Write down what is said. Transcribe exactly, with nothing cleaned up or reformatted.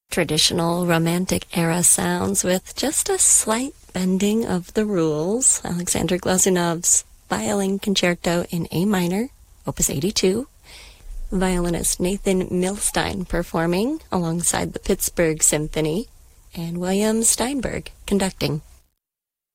Traditional romantic era sounds with just a slight bending of the rules. Alexander Glazunov's Violin Concerto in A minor, Opus eighty-two. Violinist Nathan Milstein performing alongside the Pittsburgh Symphony, and William Steinberg conducting.